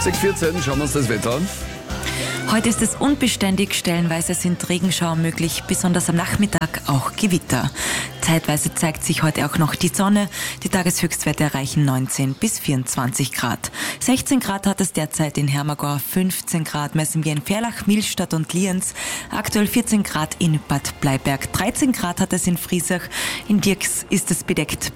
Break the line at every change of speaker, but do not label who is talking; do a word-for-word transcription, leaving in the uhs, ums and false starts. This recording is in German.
sechs vierzehn, schauen wir uns das Wetter an.
Heute ist es unbeständig, stellenweise sind Regenschauer möglich, besonders am Nachmittag auch Gewitter. Zeitweise zeigt sich heute auch noch die Sonne. Die Tageshöchstwerte erreichen neunzehn bis vierundzwanzig Grad. sechzehn Grad hat es derzeit in Hermagor, fünfzehn Grad messen wir in Ferlach, Millstatt und Lienz, aktuell vierzehn Grad in Bad Bleiberg, dreizehn Grad hat es in Friesach, in Dirks ist es bedeckt